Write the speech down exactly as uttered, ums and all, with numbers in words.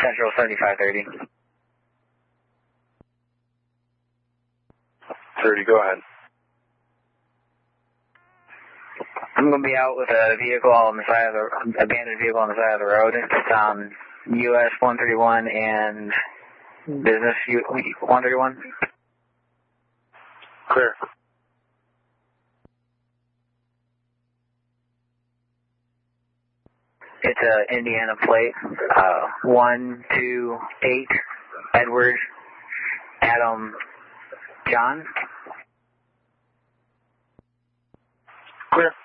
Central seventy-five thirty. thirty, go ahead. I'm going to be out with a vehicle on the side of the, abandoned vehicle on the side of the road. It's on U S one thirty-one and Business one thirty-one. Clear. It's a Indiana plate, uh, one two eight, Edward, Adam, John. Clear.